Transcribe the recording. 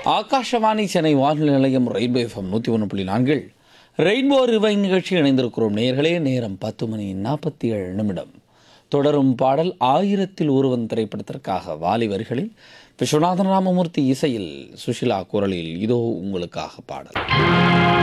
ஆகாஷவாணி சென்னை வானொலி நிலையம் rainbow FM 101.4 rainbow ரிவைன் நிகழ்ச்சி இணைந்திருக்கிறோம். நேர்களே, நேரம் 10:47. தொடரும் பாடல் 1000ல் ஒருவன் திரைப்படத்திற்காக வாலி வரிகளில் விஸ்வநாதன் ராமமூர்த்தி இசையில் சுஷிலா குரலில் இதோ உங்களுக்காக பாடல்.